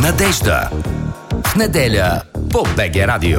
Надежда. В неделя по БГ Радио.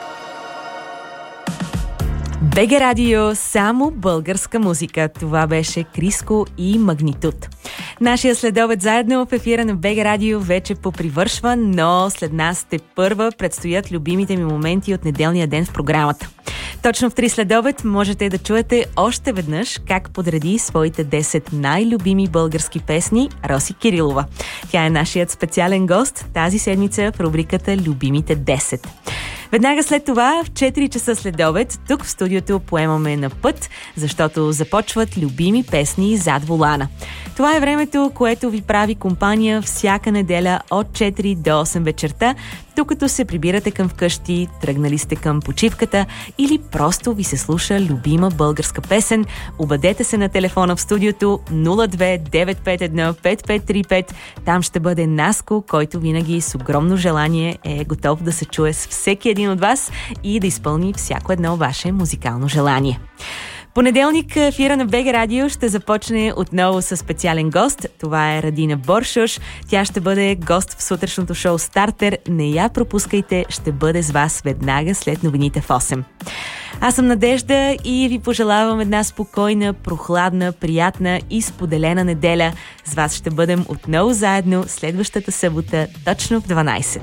БГ Радио, само българска музика. Това беше Криско и Магнитуд. Нашия следобед заедно в ефира на БГ Радио вече попривършва, но след нас тепърва предстоят любимите ми моменти от неделния ден в програмата. Точно в 3 следобед можете да чуете още веднъж как подреди своите 10 най-любими български песни Роси Кирилова. Тя е нашият специален гост тази седмица в рубриката Любимите 10. Веднага след това, в 4 часа след обед, тук в студиото поемаме на път, защото започват любими песни зад волана. Това е времето, което ви прави компания всяка неделя от 4 до 8 вечерта, докато се прибирате към вкъщи, тръгнали сте към почивката или просто ви се слуша любима българска песен. Обадете се на телефона в студиото 02-951-5535. Там ще бъде Наско, който винаги с огромно желание е готов да се чуе с всеки един от вас и да изпълни всяко едно ваше музикално желание. Понеделник ефира на БГ Радио ще започне отново със специален гост. Това е Радина Боршош. Тя ще бъде гост в сутрешното шоу Стартер. Не я пропускайте, ще бъде с вас веднага след новините в 8. Аз съм Надежда и ви пожелавам една спокойна, прохладна, приятна и споделена неделя. С вас ще бъдем отново заедно следващата събота, точно в 12.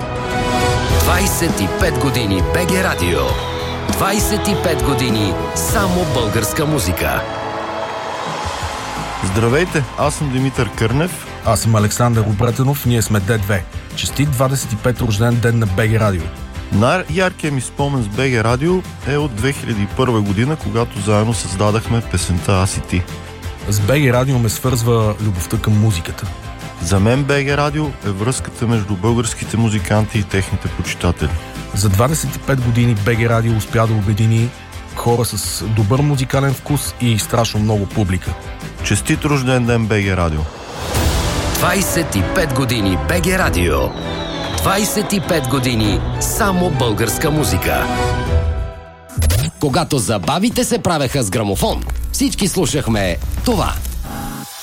25 години БГ Радио. 25 години само българска музика. Здравейте, аз съм Димитър Кърнев. Аз съм Александър Обретенов, ние сме Д2. Честит 25 рожден ден на БГ Радио. Най-яркият ми спомен с БГ Радио е от 2001 година, когато заедно създадахме песента Аз и ти. С БГ Радио ме свързва любовта към музиката. За мен БГ Радио е връзката между българските музиканти и техните почитатели. За 25 години БГ Радио успя да обедини хора с добър музикален вкус и страшно много публика. Честит рожден ден, БГ Радио! 25 години БГ Радио. 25 години само българска музика. Когато забавите се правеха с грамофон, всички слушахме това.